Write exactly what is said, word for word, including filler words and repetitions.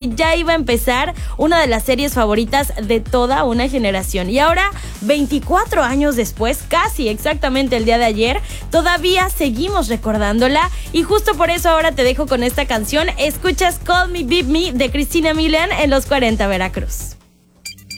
ya iba a empezar una de las series favoritas de toda una generación. Y ahora, veinticuatro años después, casi exactamente el día de ayer, todavía seguimos recordándola. Y justo por eso ahora te dejo con esta canción. Escuchas Call Me, Beat Me de Christina Milian en los cuarenta Veracruz.